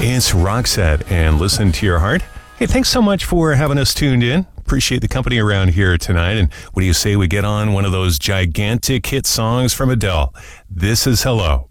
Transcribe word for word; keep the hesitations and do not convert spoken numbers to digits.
It's Roxette and Listen to Your Heart. Hey, thanks so much for having us tuned in. Appreciate the company around here tonight. And what do you say we get on one of those gigantic hit songs from Adele? This is Hello.